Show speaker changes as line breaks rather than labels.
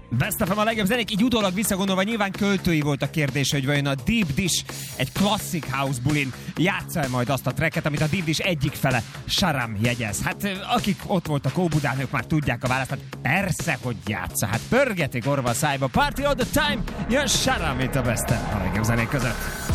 Best of a legjobb zenék, így utólag visszagondolva nyilván költői volt a kérdés, hogy vajon a Deep Dish egy Classic House bulin játsza majd azt a tracket, amit a Deep Dish egyik fele Sharam jegyez. Hát akik ott voltak Óbudán, ők már tudják a választ, hát persze, hogy játsza. Hát pörgetik orva a szájba. Party all the time, jön Sharam itt a Best of a legjobb zenék között.